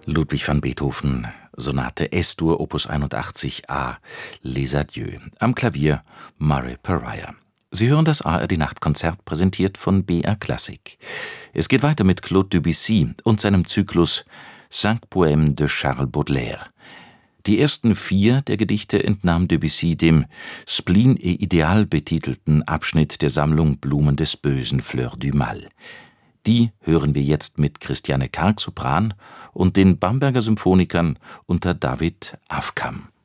Ludwig van Beethoven, Sonate S-Dur, Opus 81 A, Les Adieux. Am Klavier Murray Pariah. Sie hören das ARD-Nachtkonzert, präsentiert von BR Classic. Es geht weiter mit Claude Debussy und seinem Zyklus Cinq Poèmes de Charles Baudelaire. Die ersten 4 der Gedichte entnahm Debussy dem Spleen et Ideal betitelten Abschnitt der Sammlung Blumen des Bösen, Fleurs du Mal. Die hören wir jetzt mit Christiane Karg, Sopran, und den Bamberger Symphonikern unter David Afkam.